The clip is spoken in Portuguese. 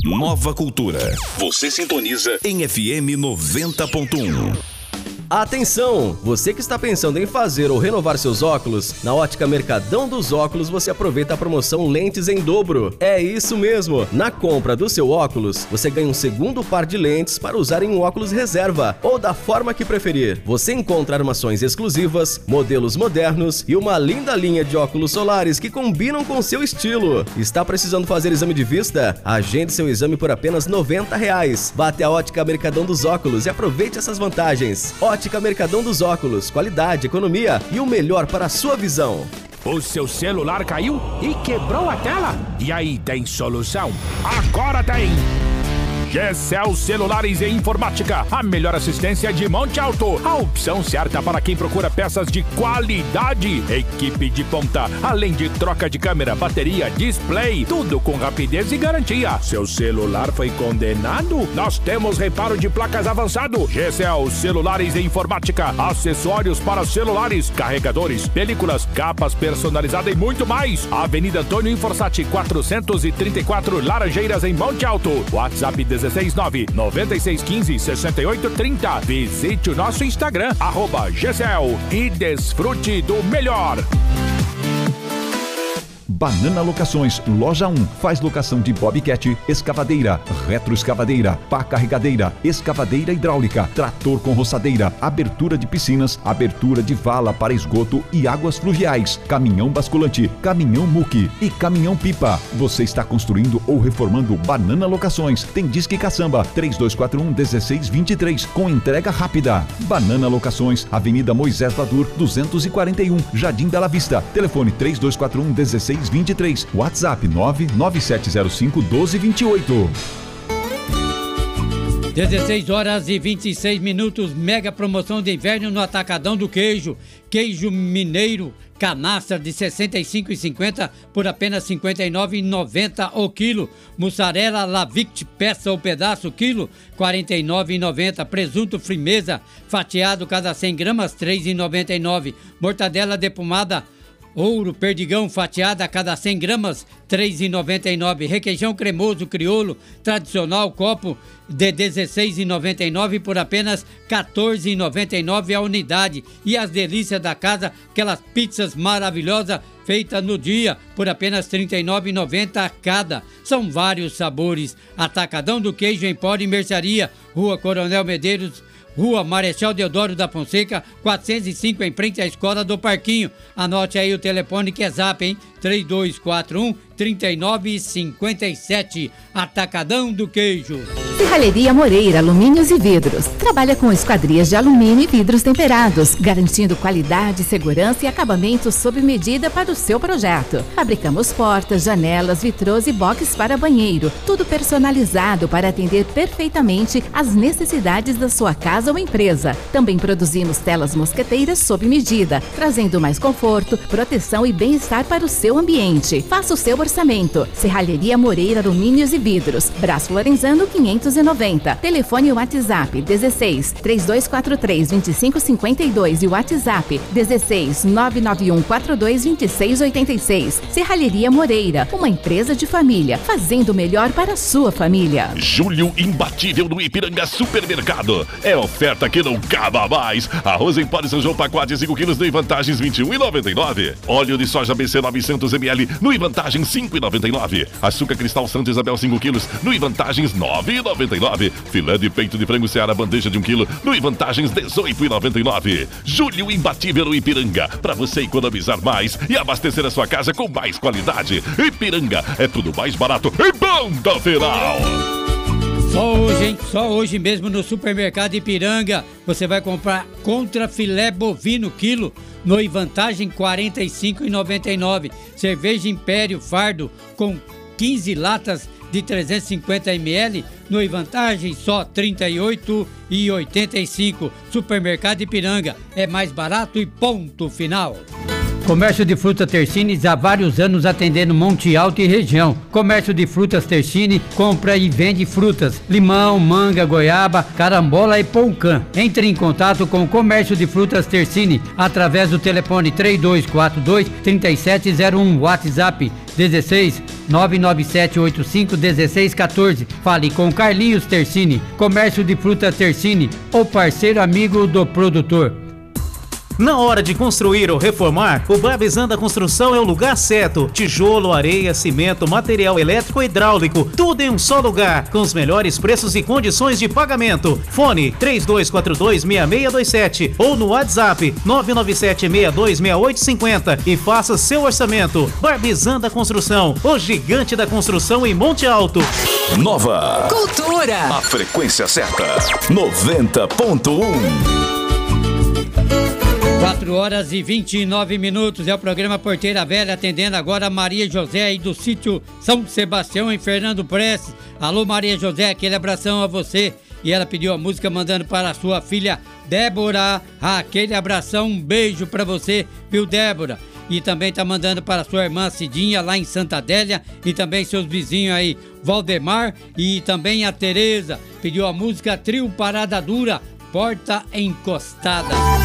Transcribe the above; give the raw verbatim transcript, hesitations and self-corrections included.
Nova Cultura. Você sintoniza em F M noventa ponto um. Atenção! Você que está pensando em fazer ou renovar seus óculos, na Ótica Mercadão dos Óculos você aproveita a promoção Lentes em Dobro. É isso mesmo! Na compra do seu óculos, você ganha um segundo par de lentes para usar em um óculos reserva ou da forma que preferir. Você encontra armações exclusivas, modelos modernos e uma linda linha de óculos solares que combinam com seu estilo. Está precisando fazer exame de vista? Agende seu exame por apenas noventa reais. Vá até a Ótica Mercadão dos Óculos e aproveite essas vantagens. Ótica Mercadão dos Óculos, qualidade, economia e o melhor para a sua visão. O seu celular caiu e quebrou a tela? E aí, tem solução? Agora tem! Gecel Celulares e Informática, a melhor assistência de Monte Alto. A opção certa para quem procura peças de qualidade. Equipe de ponta, além de troca de câmera, bateria, display, tudo com rapidez e garantia. Seu celular foi condenado? Nós temos reparo de placas avançado. Gecel Celulares e Informática, acessórios para celulares, carregadores, películas, capas personalizadas e muito mais. Avenida Antônio Inforçati, quatrocentos e trinta e quatro, Laranjeiras, em Monte Alto. WhatsApp dezesseis nove nove seis um cinco seis oito três zero. Visite o nosso Instagram, arroba Gecel, e desfrute do melhor. Banana Locações, Loja um. Faz locação de bobcat, escavadeira, retroescavadeira, pá carregadeira, escavadeira hidráulica, trator com roçadeira, abertura de piscinas, abertura de vala para esgoto e águas fluviais, caminhão basculante, caminhão muque e caminhão pipa. Você está construindo ou reformando Banana Locações. Tem Disque Caçamba, três dois quatro um, um seis dois três, com entrega rápida. Banana Locações, Avenida Moisés Vadur, duzentos e quarenta e um, Jardim Bela Vista. Telefone três dois quatro um, um seis vinte e três, WhatsApp nove nove sete zero cinco um dois dois oito. dezesseis horas e vinte e seis minutos, mega promoção de inverno no Atacadão do Queijo. Queijo mineiro canastra de sessenta e cinco reais e cinquenta centavos por apenas cinquenta e nove reais e noventa centavos o quilo. Mussarela Lavict peça ou pedaço quilo, quarenta e nove reais e noventa centavos. Presunto Frimeza fatiado cada cem gramas, três reais e noventa e nove centavos. Mortadela defumada Ouro Perdigão fatiada a cada cem gramas, três reais e noventa e nove centavos. Requeijão cremoso crioulo tradicional copo de dezesseis reais e noventa e nove centavos por apenas quatorze reais e noventa e nove centavos a unidade. E as delícias da casa, aquelas pizzas maravilhosas feitas no dia por apenas trinta e nove reais e noventa centavos cada. São vários sabores. Atacadão do Queijo, Empório e Mercearia, Rua Coronel Medeiros, Rua Marechal Deodoro da Fonseca, quatrocentos e cinco, em frente à Escola do Parquinho. Anote aí o telefone que é zap, hein? três dois quatro um, três nove cinco sete. Atacadão do Queijo. Serralheria Moreira, alumínios e vidros. Trabalha com esquadrias de alumínio e vidros temperados, garantindo qualidade, segurança e acabamento sob medida para o seu projeto. Fabricamos portas, janelas, vitrôs e boxes para banheiro, tudo personalizado para atender perfeitamente às necessidades da sua casa ou empresa. Também produzimos telas mosqueteiras sob medida, trazendo mais conforto, proteção e bem-estar para o seu ambiente. Faça o seu orçamento. Serralheria Moreira, alumínios e vidros. Braço Lorenzano quinhentos e noventa. Telefone WhatsApp dezesseis, três dois quatro três, dois cinco cinco dois e WhatsApp dezesseis, nove nove um quatro dois, dois seis oito seis. Serralheria Moreira, uma empresa de família, fazendo o melhor para a sua família. Julho imbatível no Ipiranga Supermercado. É oferta que não acaba mais. Arroz em pó de São João, pacote cinco quilos no Vantagens vinte e um reais e noventa e nove centavos. Óleo de soja B C novecentos mililitros no Vantagens cinco reais e noventa e nove centavos. Açúcar cristal Santa Isabel cinco quilos no Vantagens nove reais e noventa e nove centavos. Filé de peito de frango Seara bandeja de um quilo no Vantagens dezoito reais e noventa e nove centavos. Julho imbatível no Ipiranga, para você economizar mais e abastecer a sua casa com mais qualidade. Ipiranga, é tudo mais barato e ponto final. Só hoje, hein? Só hoje mesmo no Supermercado Ipiranga você vai comprar contra filé bovino quilo no Vantagem quarenta e cinco reais e noventa e nove centavos. Cerveja Império fardo com quinze latas de trezentos e cinquenta mililitros no Vantagem só trinta e oito reais e oitenta e cinco centavos. Supermercado Ipiranga, é mais barato e ponto final. Comércio de frutas Tersini há vários anos atendendo Monte Alto e região. Comércio de frutas Tersini compra e vende frutas, limão, manga, goiaba, carambola e poucã. Entre em contato com o Comércio de frutas Tersini através do telefone três dois quatro dois, três sete zero um, WhatsApp dezesseis, nove nove sete oito cinco, dezesseis quatorze. Fale com Carlinhos Tersini. Comércio de frutas Tersini, o parceiro amigo do produtor. Na hora de construir ou reformar, o Barbizan Construção é o lugar certo. Tijolo, areia, cimento, material elétrico e hidráulico, tudo em um só lugar, com os melhores preços e condições de pagamento. Fone três dois quatro dois, seis seis dois sete ou no WhatsApp nove nove sete, seis dois seis oito cinco zero e faça seu orçamento. Barbizan Construção, o gigante da construção em Monte Alto. Nova Cultura. A frequência certa, noventa ponto um. quatro horas e vinte e nove minutos, é o programa Porteira Velha, atendendo agora a Maria José aí do sítio São Sebastião, em Fernando Prestes. Alô Maria José, aquele abração a você. E ela pediu a música mandando para a sua filha Débora. Ah, aquele abração, um beijo pra você, viu Débora? E também tá mandando para a sua irmã Cidinha lá em Santa Adélia e também seus vizinhos aí, Valdemar e também a Tereza. Pediu a música Trio Parada Dura, Porta Encostada.